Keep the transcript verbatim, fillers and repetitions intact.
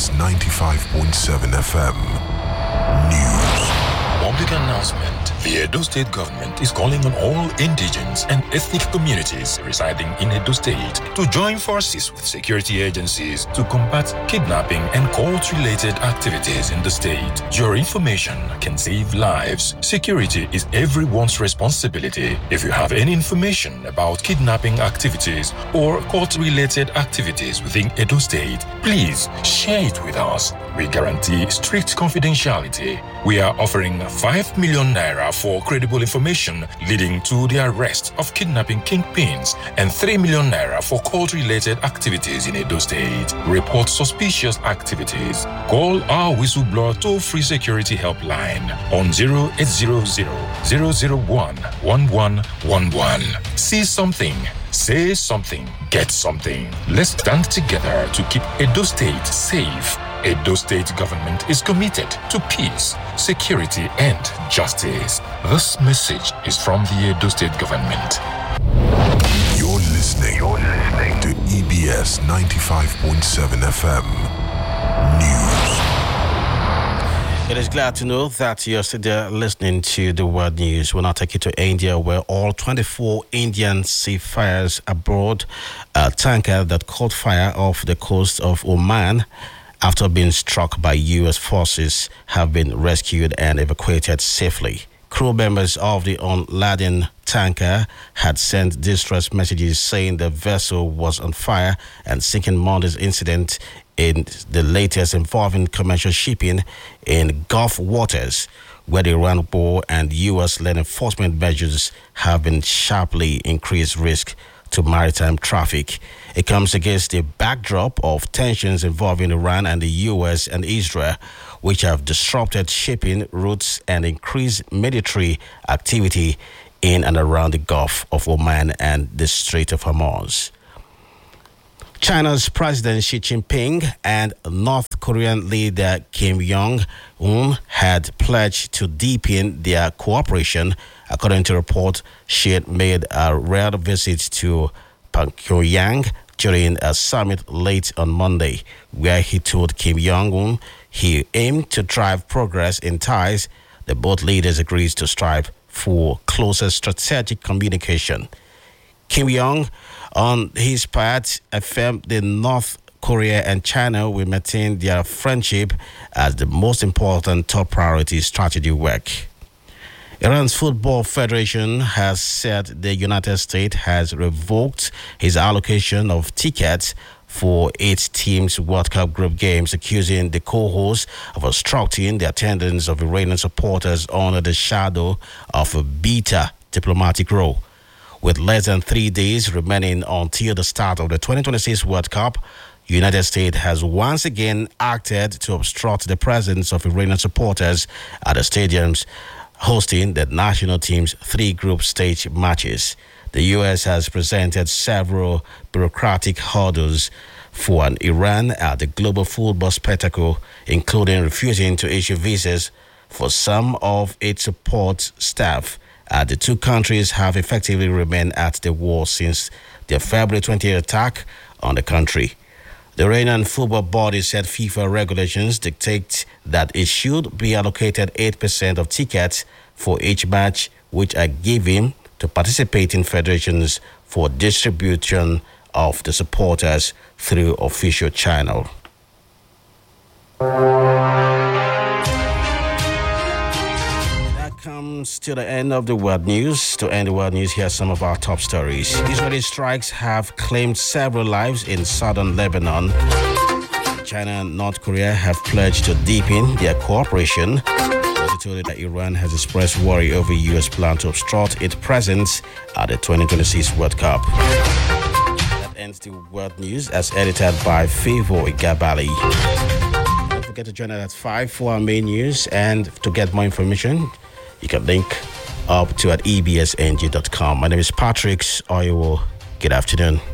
S ninety-five point seven F M. News. Public announcement. The Edo State government is calling on all indigenous and ethnic communities residing in Edo State to join forces with security agencies to combat kidnapping and cult-related activities in the state. Your information can save lives. Security is everyone's responsibility. If you have any information about kidnapping activities or cult-related activities within Edo State, please share it with us. We guarantee strict confidentiality. We are offering five million naira for credible information leading to the arrest of kidnapping kingpins and three million naira for cult-related activities in Edo State. Report suspicious activities. Call our whistleblower toll-free security helpline on zero eight zero zero, zero zero one, one one one one. See something. Say something. Get something. Let's stand together to keep Edo State safe. Edo State government is committed to peace, security, and justice. This message is from the Edo State government. You're listening, You're listening to E B S ninety-five point seven F M. News. It is glad to know that you're still there listening to the world news. We'll now take you to India, where all twenty-four Indian seafarers aboard a tanker that caught fire off the coast of Oman after being struck by U S forces have been rescued and evacuated safely. Crew members of the unladen tanker had sent distress messages saying the vessel was on fire and sinking Monday's incident in the latest involving commercial shipping in Gulf waters, where the Iran war and U S led enforcement measures have been sharply increased risk to maritime traffic. It comes against a backdrop of tensions involving Iran and the U S and Israel, which have disrupted shipping routes and increased military activity in and around the Gulf of Oman and the Strait of Hormuz. China's President Xi Jinping and North Korean leader Kim Jong-un had pledged to deepen their cooperation. According to report, Xi had made a rare visit to Pyongyang during a summit late on Monday, where he told Kim Jong-un he aimed to drive progress in ties. The both leaders agreed to strive for closer strategic communication. Kim Jong, on his part, affirmed that North Korea and China will maintain their friendship as the most important top priority strategy work. Iran's Football Federation has said the United States has revoked his allocation of tickets for eight teams' World Cup group games, accusing the co-hosts of obstructing the attendance of Iranian supporters under the shadow of a bitter diplomatic role. With less than three days remaining until the start of the twenty twenty-six World Cup, the United States has once again acted to obstruct the presence of Iranian supporters at the stadiums hosting the national team's three group stage matches. The U S has presented several bureaucratic hurdles for an Iran at the global football spectacle, including refusing to issue visas for some of its support staff. Uh, the two countries have effectively remained at the war since their February twentieth attack on the country. The Iranian football body said FIFA regulations dictate that it should be allocated eight percent of tickets for each match, which are given to participating federations for distribution of the supporters through official channel. Comes to the end of the world news. To end the world news, here are some of our top stories. Israeli strikes have claimed several lives in southern Lebanon. China and North Korea have pledged to deepen their cooperation. Also told that Iran has expressed worry over U S plan to obstruct its presence at the twenty twenty-six World Cup. That ends the world news as edited by Favor Igabali. Don't forget to join us at five for our main news, and to get more information, you can link up to at e b s n g dot com. My name is Patrick Oyowo. Good afternoon.